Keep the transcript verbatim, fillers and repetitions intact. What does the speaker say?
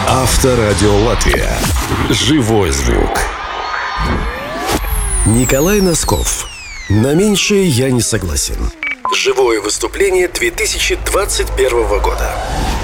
Авторадио Латвия. Живой звук. Николай Носков. На меньшее я не согласен. Живое выступление две тысячи двадцать первого года.